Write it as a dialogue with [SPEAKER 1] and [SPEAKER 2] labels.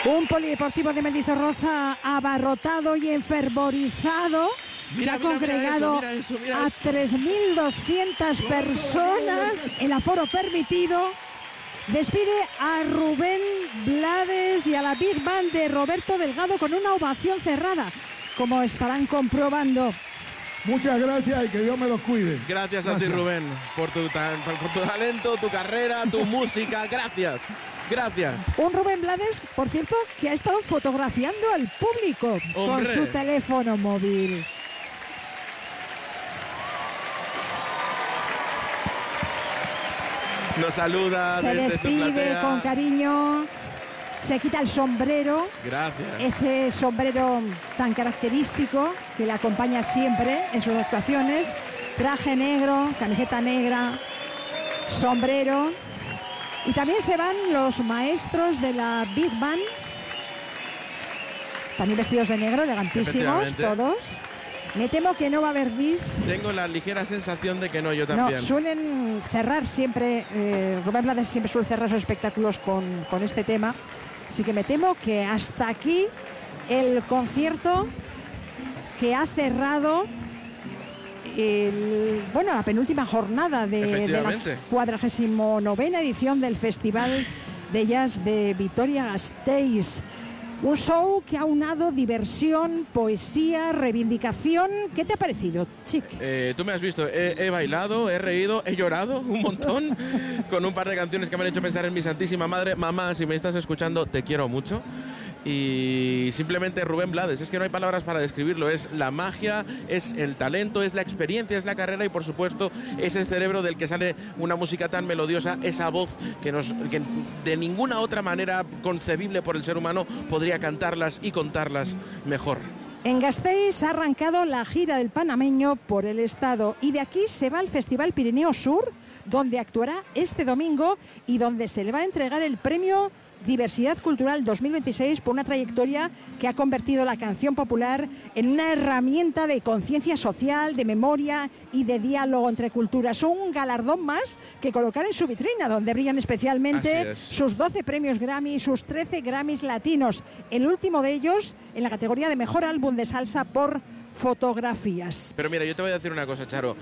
[SPEAKER 1] Un polideportivo de Mendizorroza abarrotado y enfervorizado, que ha congregado a 3.200 personas, el aforo permitido. Despide a Rubén Blades y a la Big Band de Roberto Delgado con una ovación cerrada, como estarán comprobando.
[SPEAKER 2] Muchas gracias y que Dios me los cuide.
[SPEAKER 3] Gracias a ti, Rubén, por tu talento, tu carrera, tu música. Gracias.
[SPEAKER 1] Un Rubén Blades, por cierto, que ha estado fotografiando al público con su teléfono móvil.
[SPEAKER 3] Nos saluda
[SPEAKER 1] se
[SPEAKER 3] desde
[SPEAKER 1] despide
[SPEAKER 3] su platea
[SPEAKER 1] con cariño, se quita el sombrero.
[SPEAKER 3] Gracias.
[SPEAKER 1] Ese sombrero tan característico que le acompaña siempre en sus actuaciones. Traje negro, camiseta negra, sombrero. Y también se van los maestros de la Big Band, también vestidos de negro, elegantísimos todos. Me temo que no va a haber bis.
[SPEAKER 3] Tengo la ligera sensación de que no, yo también.
[SPEAKER 1] No, suelen cerrar siempre, Rubén Blades siempre suele cerrar sus espectáculos con este tema. Así que me temo que hasta aquí el concierto que ha cerrado la penúltima jornada de la 49ª edición del Festival de Jazz de Vitoria-Gasteiz. Un show que ha unado diversión, poesía, reivindicación. ¿Qué te ha parecido, Chic?
[SPEAKER 3] Tú me has visto, he bailado, he reído, he llorado un montón con un par de canciones que me han hecho pensar en mi santísima madre. Mamá, si me estás escuchando, te quiero mucho. Y simplemente Rubén Blades, es que no hay palabras para describirlo, es la magia, es el talento, es la experiencia, es la carrera y por supuesto es el cerebro del que sale una música tan melodiosa, esa voz que de ninguna otra manera concebible por el ser humano podría cantarlas y contarlas mejor.
[SPEAKER 1] En Gasteiz ha arrancado la gira del panameño por el estado y de aquí se va al Festival Pirineo Sur, donde actuará este domingo y donde se le va a entregar el premio Diversidad Cultural 2026 por una trayectoria que ha convertido la canción popular en una herramienta de conciencia social, de memoria y de diálogo entre culturas. Un galardón más que colocar en su vitrina, donde brillan especialmente sus 12 premios Grammy y sus 13 Grammys latinos. El último de ellos en la categoría de Mejor Álbum de Salsa por Fotografías.
[SPEAKER 3] Pero mira, yo te voy a decir una cosa, Charo.